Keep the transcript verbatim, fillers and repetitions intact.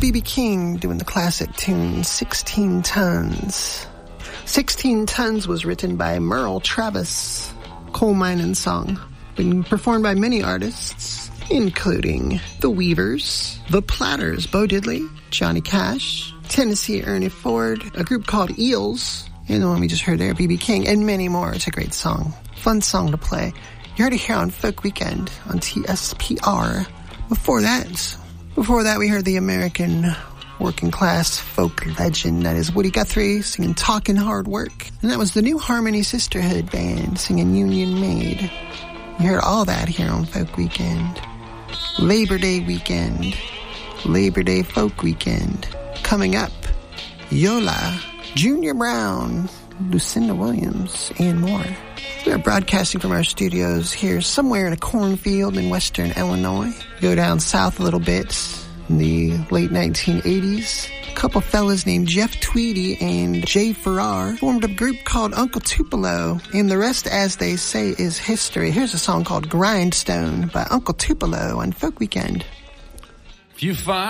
B B King doing the classic tune, sixteen tons. sixteen tons was written by Merle Travis, coal mining song. Been performed by many artists, including The Weavers, The Platters, Bo Diddley, Johnny Cash, Tennessee Ernie Ford, a group called Eels, and the one we just heard there, B B King, and many more. It's a great song. Fun song to play. You heard it here on Folk Weekend on T S P R. Before that, before that we heard the American working class folk legend, that is Woody Guthrie, singing Talkin' Hard Work. And that was the New Harmony Sisterhood Band singing Union Maid. You heard all that here on Folk Weekend. Labor Day weekend. Labor Day Folk Weekend. Coming up, Yola, Junior Brown, Lucinda Williams, and more. We are broadcasting from our studios here somewhere in a cornfield in western Illinois. Go down south a little bit. In the late nineteen eighties, a couple fellas named Jeff Tweedy and Jay Farrar formed a group called Uncle Tupelo, and the rest, as they say, is history. Here's a song called Grindstone by Uncle Tupelo on Folk Weekend. If you find